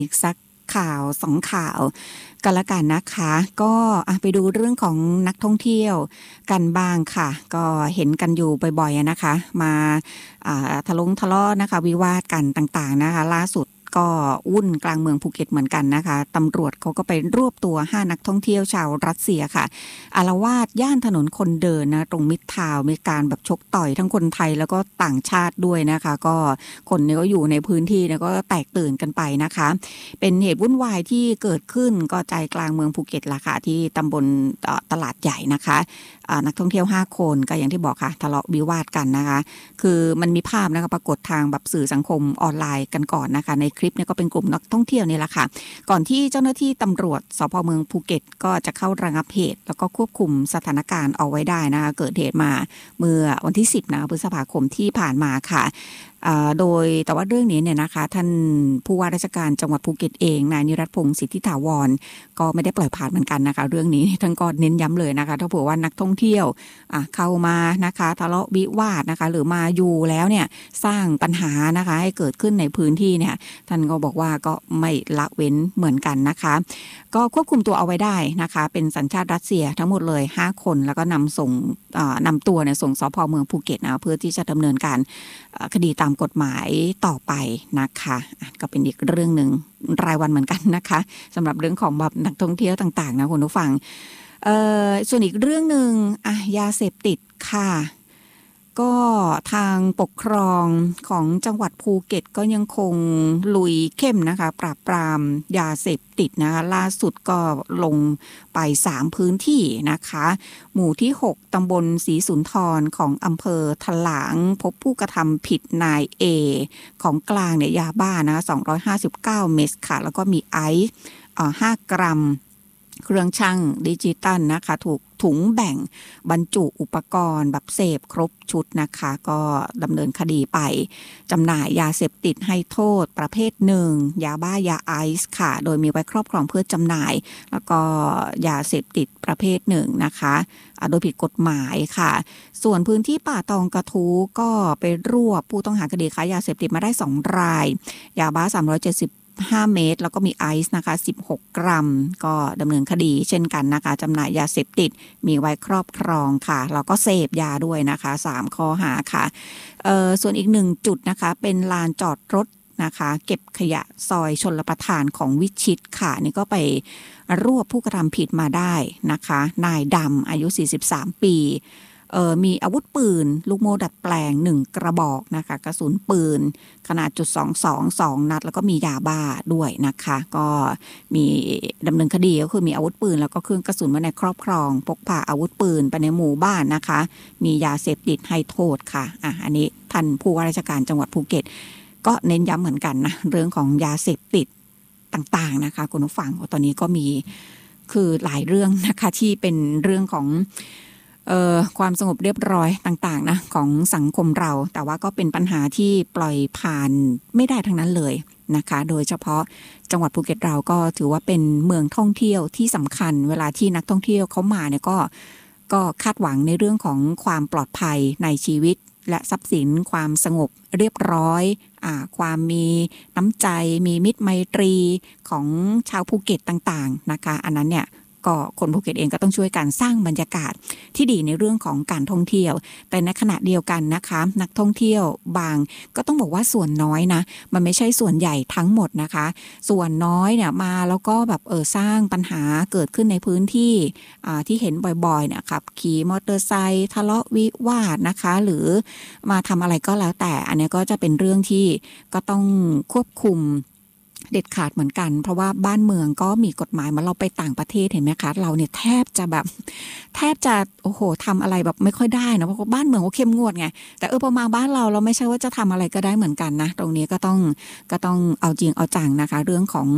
อีกสักข่าวสองข่าวกันละกันนะคะก็ไปดูเรื่องของนักท่องเที่ยวกันบ้างค่ะก็เห็นกันอยู่บ่อยๆนะคะมาทะเลาะนะคะวิวาทกันต่างๆนะคะล่าสุดก็วุ่นกลางเมืองภูเก็ตเหมือนกันนะคะตำรวจเขาก็ไปรวบตัว5นักท่องเที่ยวชาวรัสเซียค่ะอาละวาดย่านถนนคนเดินนะตรงมิตรทาวน์มีการแบบชกต่อยทั้งคนไทยแล้วก็ต่างชาติด้วยนะคะก็คนเนี่ยก็อยู่ในพื้นที่เนี่ยก็แตกตื่นกันไปนะคะเป็นเหตุวุ่นวายที่เกิดขึ้นก็ใจกลางเมืองภูเก็ตล่ะค่ะที่ตำบลตลาดใหญ่นะคะนักท่องเที่ยว5คนก็อย่างที่บอกค่ะทะเลาะวิวาทกันนะคะคือมันมีภาพนะคะปรากฏทางแบบสื่อสังคมออนไลน์กันก่อนนะคะในคลิปเนี่ยก็เป็นกลุ่มนักท่องเที่ยวนี่แหละค่ะก่อนที่เจ้าหน้าที่ตำรวจสภ.เมืองภูเก็ตก็จะเข้าระงับเหตุแล้วก็ควบคุมสถานการณ์เอาไว้ได้นะคะเกิดเหตุมาเมื่อวันที่10นะพฤษภาคมที่ผ่านมาค่ะโดยแต่ว่าเรื่องนี้เนี่ยนะคะท่านผู้ว่าราชการจังหวัดภูเก็ตเองนายนิรัตน์พงษ์สิทธิถาวรก็ไม่ได้ปล่อยผ่านเหมือนกันนะคะเรื่องนี้ท่านก็เน้นย้ำเลยนะคะถ้าเผื่อว่านักท่องเที่ยวเข้ามานะคะทะเลาะวิวาทนะคะหรือมาอยู่แล้วเนี่ยสร้างปัญหานะคะให้เกิดขึ้นในพื้นที่เนี่ยท่านก็บอกว่าก็ไม่ละเว้นเหมือนกันนะคะก็ควบคุมตัวเอาไว้ได้นะคะเป็นสัญชาติรัสเซียทั้งหมดเลย5คนแล้วก็นำตัวเนี่ยส่งสภ.เมืองภูเก็ตนะเพื่อที่จะดำเนินการคดีตามกฎหมายต่อไปนะคะก็เป็นอีกเรื่องหนึ่งรายวันเหมือนกันนะคะสำหรับเรื่องของแบบนักท่องเที่ยวต่างๆนะคุณผู้ฟังส่วนอีกเรื่องหนึ่งยาเสพติดค่ะก็ทางปกครองของจังหวัดภูเก็ตก็ยังคงลุยเข้มนะคะปราบปรามยาเสพติดนะคะล่าสุดก็ลงไป3พื้นที่นะคะหมู่ที่6ตำบลศรีสุนทรของอำเภอถลางพบผู้กระทำผิดนายเอของกลางเนี่ยยาบ้านะ259เม็ดค่ะแล้วก็มีไอซ์5 กรัมเครื่องชั่งดิจิตัลนะคะถูกถุงแบ่งบรรจุอุปกรณ์แบบเสพครบชุดนะคะก็ดำเนินคดีไปจำหน่ายยาเสพติดให้โทษประเภทหนึ่งยาบ้ายาไอซ์ค่ะโดยมีไว้ครอบครองเพื่อจำหน่ายแล้วก็ยาเสพติดประเภทหนึ่งนะคะโดยผิดกฎหมายค่ะส่วนพื้นที่ป่าตองกระทู้ก็ไปรวบผู้ต้องหาคดีค้ายาเสพติดมาได้2 รายยาบ้า375 เมตรแล้วก็มีไอซ์นะคะ16 กรัมก็ดำเนินคดีเช่นกันนะคะจำหน่ายยาเสพติดมีไว้ครอบครองค่ะแล้วก็เสพยาด้วยนะคะ3 ข้อหาค่ะส่วนอีก1จุดนะคะเป็นลานจอดรถนะคะเก็บขยะซอยชลประทานของวิชิตค่ะนี่ก็ไปรวบผู้กระทำผิดมาได้นะคะนายดำอายุ43 ปีมีอาวุธปืนลูกโม่ดัดแปลง1 กระบอกนะคะกระสุนปืนขนาด.22 2 นัดแล้วก็มียาบ้าด้วยนะคะก็มีดำเนินคดีก็คือมีอาวุธปืนแล้วก็เครื่องกระสุนไว้ในครอบครองพกพาอาวุธปืนไปในหมู่บ้านนะคะมียาเสพติดให้โทษค่ะอันนี้ท่านผู้ว่าราชการจังหวัดภูเก็ตก็เน้นย้ำเหมือนกันนะเรื่องของยาเสพติดต่างๆนะคะคุณผู้ฟังตอนนี้ก็มีคือหลายเรื่องนะคะที่เป็นเรื่องของความสงบเรียบร้อยต่างๆนะของสังคมเราแต่ว่าก็เป็นปัญหาที่ปล่อยผ่านไม่ได้ทั้งนั้นเลยนะคะโดยเฉพาะจังหวัดภูเก็ตเราก็ถือว่าเป็นเมืองท่องเที่ยวที่สำคัญเวลาที่นักท่องเที่ยวเขามาเนี่ยก็คาดหวังในเรื่องของความปลอดภัยในชีวิตและทรัพย์สินความสงบเรียบร้อยความมีน้ำใจมีมิตรไมตรีของชาวภูเก็ตต่างๆนะคะอันนั้นเนี่ยก็คนภูเก็ตเองก็ต้องช่วยกันสร้างบรรยากาศที่ดีในเรื่องของการท่องเที่ยวแต่ในขณะเดียวกันนะคะนักท่องเที่ยวบางก็ต้องบอกว่าส่วนน้อยนะมันไม่ใช่ส่วนใหญ่ทั้งหมดนะคะส่วนน้อยเนี่ยมาแล้วก็แบบสร้างปัญหาเกิดขึ้นในพื้นที่ที่เห็นบ่อยๆเนี่ยครับขี่มอเตอร์ไซค์ทะเลาะวิวาทนะคะหรือมาทำอะไรก็แล้วแต่อันนี้ก็จะเป็นเรื่องที่ก็ต้องควบคุมเด็ดขาดเหมือนกันเพราะว่าบ้านเมืองก็มีกฎหมายมาเราไปต่างประเทศเห็นไหมคะเราเนี่ยแทบจะโอ้โหทำอะไรแบบไม่ค่อยได้นะเพราะว่าบ้านเมืองเขาเข้มงวดไงแต่พอมาบ้านเราไม่ใช่ว่าจะทำอะไรก็ได้เหมือนกันนะตรงนี้ก็ต้องเอาจริงเอาจังนะคะเรื่องของ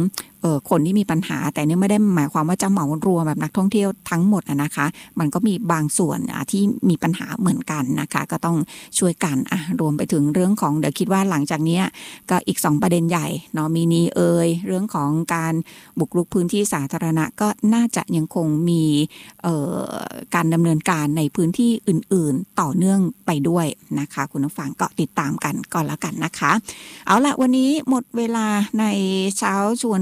คนที่มีปัญหาแต่นี่ไม่ได้หมายความว่าจะเหมารวมแบบนักท่องเที่ยวทั้งหมดนะคะมันก็มีบางส่วนที่มีปัญหาเหมือนกันนะคะก็ต้องช่วยกันรวมไปถึงเรื่องของเดี๋ยวคิดว่าหลังจากนี้ก็อีก2ประเด็นใหญ่เนาะมีนี้เรื่องของการบุกรุกพื้นที่สาธารณะก็น่าจะยังคงมีการดำเนินการในพื้นที่อื่นๆต่อเนื่องไปด้วยนะคะคุณผู้ฟังก็ติดตามกันก่อนแล้วกันนะคะเอาละวันนี้หมดเวลาในเช้าชวน